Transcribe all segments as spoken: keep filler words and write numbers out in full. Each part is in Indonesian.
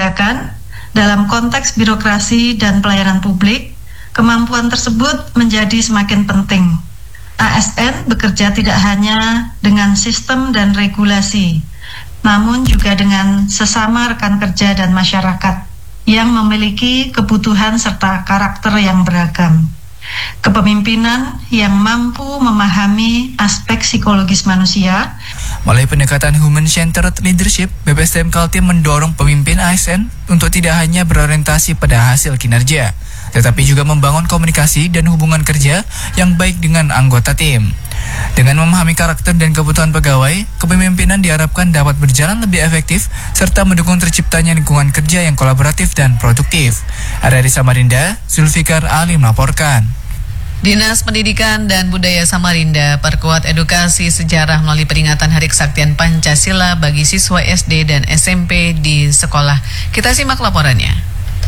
membanggakan. Dalam konteks birokrasi dan pelayanan publik, kemampuan tersebut menjadi semakin penting. A S N bekerja tidak hanya dengan sistem dan regulasi, namun juga dengan sesama rekan kerja dan masyarakat yang memiliki kebutuhan serta karakter yang beragam. Kepemimpinan yang mampu memahami aspek psikologis manusia. Melalui pendekatan human-centered leadership, B P S D M Kaltim mendorong pemimpin A S N untuk tidak hanya berorientasi pada hasil kinerja, tetapi juga membangun komunikasi dan hubungan kerja yang baik dengan anggota tim. Dengan memahami karakter dan kebutuhan pegawai, kepemimpinan diharapkan dapat berjalan lebih efektif serta mendukung terciptanya lingkungan kerja yang kolaboratif dan produktif. Dari Samarinda, Zulfikar Ali melaporkan. Dinas Pendidikan dan Budaya Samarinda perkuat edukasi sejarah melalui peringatan Hari Kesaktian Pancasila bagi siswa S D dan S M P di sekolah. Kita simak laporannya.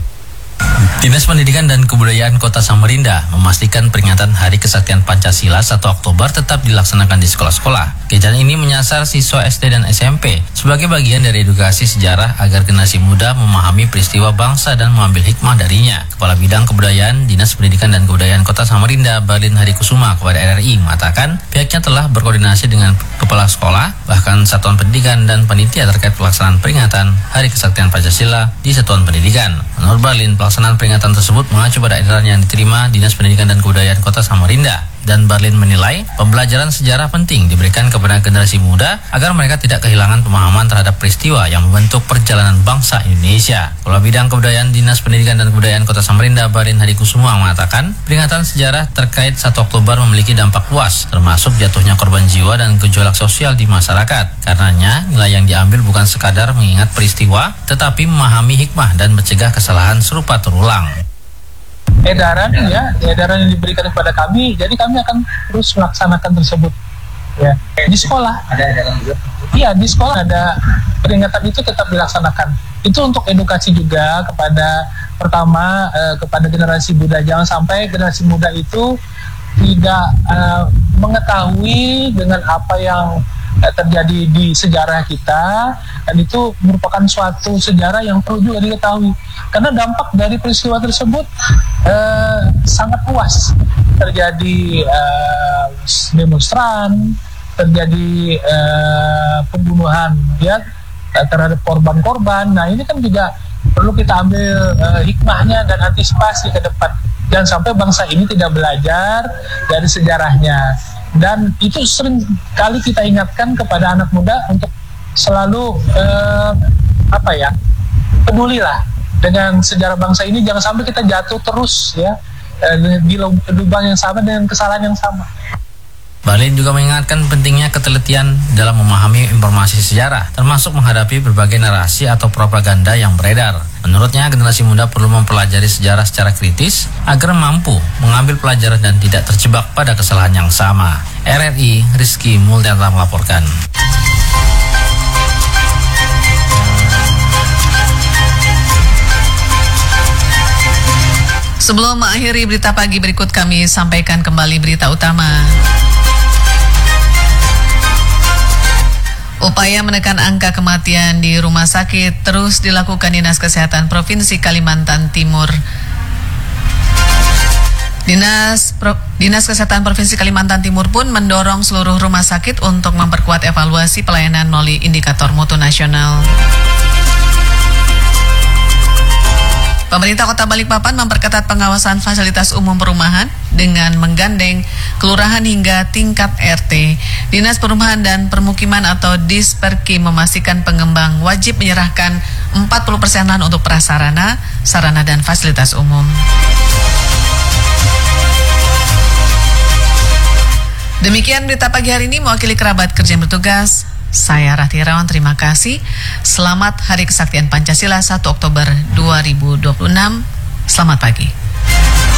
Dinas Pendidikan dan Kebudayaan Kota Samarinda memastikan peringatan Hari Kesaktian Pancasila satu Oktober tetap dilaksanakan di sekolah-sekolah. Kegiatan ini menyasar siswa S D dan S M P sebagai bagian dari edukasi sejarah agar generasi muda memahami peristiwa bangsa dan mengambil hikmah darinya. Kepala Bidang Kebudayaan Dinas Pendidikan dan Kebudayaan Kota Samarinda, Barlin Harikusuma, kepada R R I mengatakan pihaknya telah berkoordinasi dengan kepala sekolah, bahkan satuan pendidikan dan panitia terkait pelaksanaan peringatan Hari Kesaktian Pancasila di satuan pendidikan. Menurut Barlin, pelaksanaan peringatan tersebut mengacu pada edaran yang diterima Dinas Pendidikan dan Kebudayaan Kota Samarinda. Dan Barlin menilai pembelajaran sejarah penting diberikan kepada generasi muda agar mereka tidak kehilangan pemahaman terhadap peristiwa yang membentuk perjalanan bangsa Indonesia. Kepala Bidang Kebudayaan Dinas Pendidikan dan Kebudayaan Kota Samarinda, Barlin Harikusuma, mengatakan peringatan sejarah terkait satu Oktober memiliki dampak luas, termasuk jatuhnya korban jiwa dan gejolak sosial di masyarakat. Karenanya, nilai yang diambil bukan sekadar mengingat peristiwa, tetapi memahami hikmah dan mencegah kesalahan serupa terulang. Edaran ya, edaran yang diberikan kepada kami, jadi kami akan terus melaksanakan tersebut. Ya, di sekolah ada edaran juga. Iya, di sekolah ada peringatan itu tetap dilaksanakan. Itu untuk edukasi juga kepada pertama eh, kepada generasi muda, jangan sampai generasi muda itu tidak eh, mengetahui dengan apa yang eh, terjadi di sejarah kita, dan itu merupakan suatu sejarah yang perlu juga diketahui. Karena dampak dari peristiwa tersebut eh, sangat luas. Terjadi eh, demonstran, terjadi eh, pembunuhan ya terhadap korban-korban. Nah, ini kan juga perlu kita ambil eh, hikmahnya dan antisipasi ke depan. Jangan sampai bangsa ini tidak belajar dari sejarahnya. Dan itu sering kali kita ingatkan kepada anak muda untuk selalu eh, apa ya, pedulilah dengan sejarah bangsa ini, jangan sampai kita jatuh terus ya di lubang yang sama dengan kesalahan yang sama. Barlin juga mengingatkan pentingnya ketelitian dalam memahami informasi sejarah, termasuk menghadapi berbagai narasi atau propaganda yang beredar. Menurutnya, generasi muda perlu mempelajari sejarah secara kritis agar mampu mengambil pelajaran dan tidak terjebak pada kesalahan yang sama. R R I, Rizky Mulyanto melaporkan. Sebelum mengakhiri berita pagi berikut, kami sampaikan kembali berita utama. Upaya menekan angka kematian di rumah sakit terus dilakukan Dinas Kesehatan Provinsi Kalimantan Timur. Dinas Pro, Dinas Kesehatan Provinsi Kalimantan Timur pun mendorong seluruh rumah sakit untuk memperkuat evaluasi pelayanan melalui indikator mutu nasional. Pemerintah Kota Balikpapan memperketat pengawasan fasilitas umum perumahan dengan menggandeng kelurahan hingga tingkat R T. Dinas Perumahan dan Permukiman atau Disperki memastikan pengembang wajib menyerahkan empat puluh persen lahan untuk prasarana, sarana dan fasilitas umum. Demikian berita pagi hari ini, mewakili kerabat kerja yang bertugas. Saya Rati Rawan, terima kasih. Selamat Hari Kesaktian Pancasila satu Oktober dua ribu dua puluh enam. Selamat pagi.